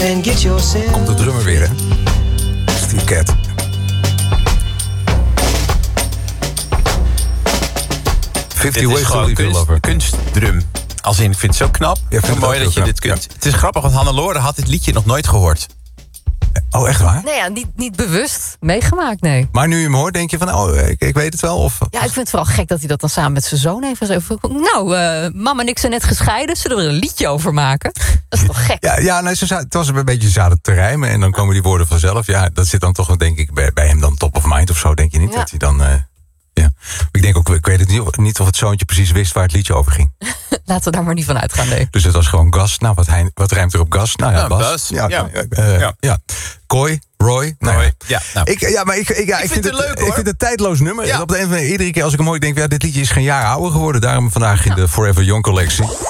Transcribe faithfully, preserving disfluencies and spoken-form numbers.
and get yourself. Komt de drummer weer, hè? Steve Cat. Dit is gewoon kunst, kunstdrum. Als in, ik vind het zo knap. Ja, zo mooi dat je knap. dit kunt. Ja. Het is grappig, want Hannelore had dit liedje nog nooit gehoord. Oh, echt waar? Nee, ja, niet, niet bewust meegemaakt, nee. Maar nu je hem hoort, denk je van, oh, ik, ik weet het wel? Of... Ja, ik vind het vooral gek dat hij dat dan samen met zijn zoon heeft gezegd. Nou, uh, mama en ik zijn net gescheiden, zullen we er een liedje over maken? Dat is toch gek? Ja, ja nee, ze, het was een beetje zaten te rijmen en dan komen die woorden vanzelf. Ja, dat zit dan toch, denk ik, bij, bij hem dan top of mind of zo. Denk je niet Ja. dat hij dan... Uh, ja. Ik denk ook, ik weet het niet, niet of het zoontje precies wist waar het liedje over ging. Laten we daar maar niet van uitgaan, nee. Dus het was gewoon gas. Nou, wat, hij, wat rijmt er op gas? Nou ja, Nou, Bas. Bas. Ja, Ja. uh, Ja. ja. Kooi, Roy. Nou, Mooi. ja. Ja, nou. Ik, ja, maar ik, ik, ja, ik, vind vind het leuk, hoor. Ik vind het een tijdloos nummer. Ja. Op de een of andere, iedere keer als ik hem hoor, ik denk, ja, dit liedje is geen jaar ouder geworden. Daarom vandaag in de Forever Young collectie.